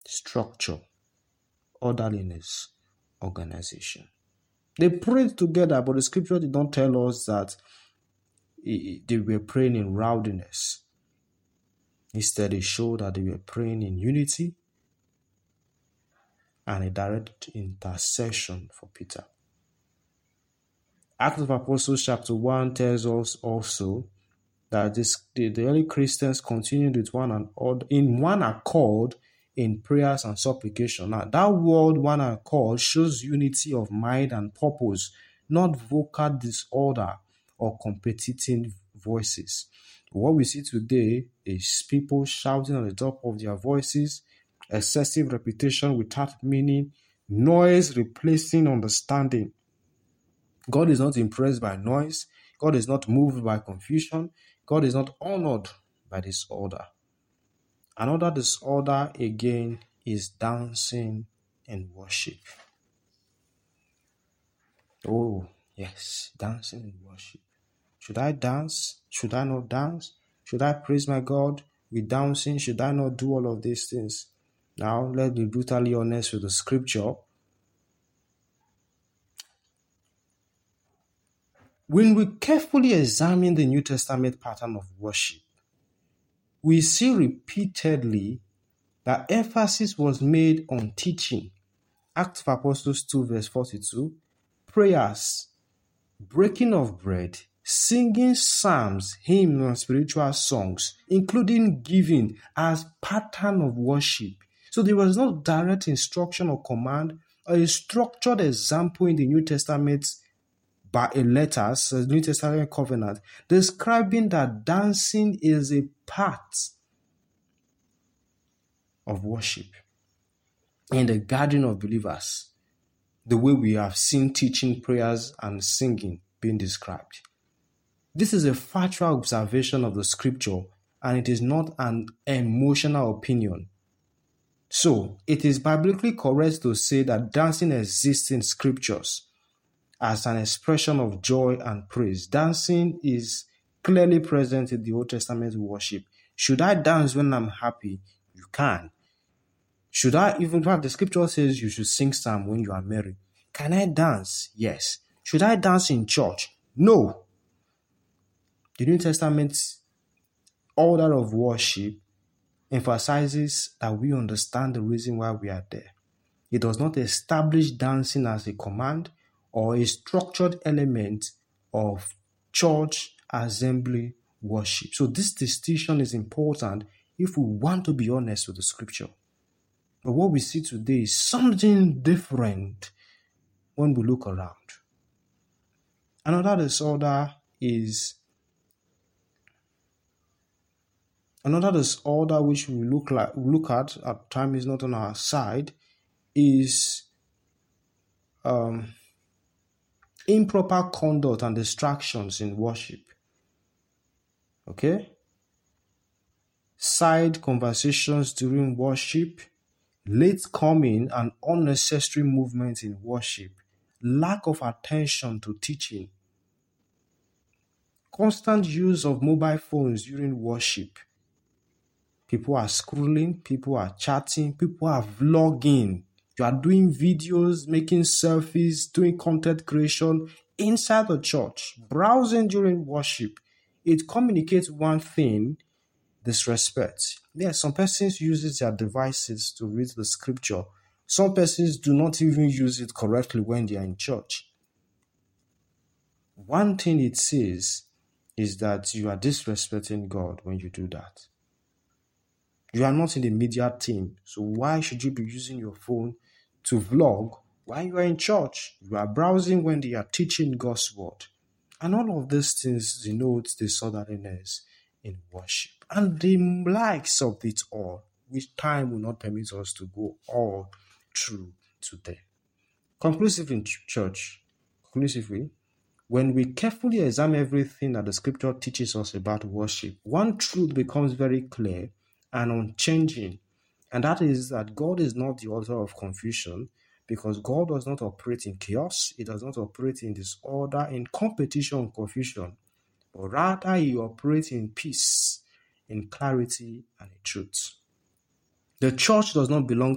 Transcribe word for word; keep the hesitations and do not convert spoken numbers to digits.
structure, orderliness, organization. They prayed together, but the scripture did not tell us that they were praying in rowdiness. Instead, it showed that they were praying in unity and a direct intercession for Peter. Acts of Apostles chapter one tells us also that this, the, the early Christians continued with one and in one accord in prayers and supplication. Now, that word one accord shows unity of mind and purpose, not vocal disorder or competing voices. What we see today is people shouting at the top of their voices, excessive repetition without meaning, noise replacing understanding. God is not impressed by noise. God is not moved by confusion. God is not honored by disorder. Another disorder again is dancing in worship. Oh, yes, dancing in worship. Should I dance? Should I not dance? Should I praise my God with dancing? Should I not do all of these things? Now, let's be brutally honest with the scripture. When we carefully examine the New Testament pattern of worship, we see repeatedly that emphasis was made on teaching. Acts of Apostles two verse forty-two, prayers, breaking of bread, singing psalms, hymns, and spiritual songs, including giving as pattern of worship. So there was no direct instruction or command or a structured example in the New Testament by a letters, the New Testament covenant, describing that dancing is a part of worship in the gathering of believers, the way we have seen teaching, prayers, and singing being described. This is a factual observation of the scripture, and it is not an emotional opinion. So, it is biblically correct to say that dancing exists in scriptures as an expression of joy and praise. Dancing is clearly present in the Old Testament worship. Should I dance when I'm happy? You can. Should I, even if the scripture says you should sing psalm when you are merry. Can I dance? Yes. Should I dance in church? No. The New Testament order of worship emphasizes that we understand the reason why we are there. It does not establish dancing as a command or a structured element of church assembly worship. So this distinction is important if we want to be honest with the scripture. But what we see today is something different when we look around. Another disorder is another disorder which we look like look at at time is not on our side is um improper conduct and distractions in worship. Okay? Side conversations during worship, late coming and unnecessary movement in worship, lack of attention to teaching, constant use of mobile phones during worship. People are scrolling, people are chatting, people are vlogging. You are doing videos, making selfies, doing content creation inside the church, browsing during worship. It communicates one thing, disrespect. Yes, some persons use their devices to read the scripture. Some persons do not even use it correctly when they are in church. One thing it says is that you are disrespecting God when you do that. You are not in the media team, so why should you be using your phone to vlog while you are in church? You are browsing when they are teaching God's word. And all of these things denote disorderliness in worship. And the likes of it all, which time will not permit us to go all through today. Conclusively, in church, conclusively, when we carefully examine everything that the scripture teaches us about worship, one truth becomes very clear and unchanging, and that is that God is not the author of confusion, because God does not operate in chaos, He does not operate in disorder, in competition, confusion, but rather He operates in peace, in clarity, and in truth. The church does not belong